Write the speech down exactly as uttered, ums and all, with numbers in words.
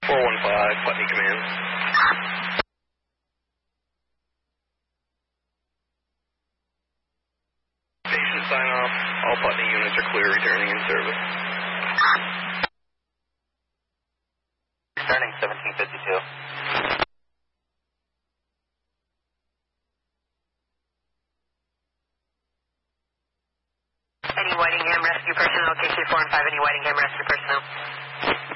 four one five, Putney Command. Station sign off. All Putney units are clear returning in service. Returning seventeen fifty-two. Any Whitingham rescue personnel, K C four and five, any Whitingham rescue personnel?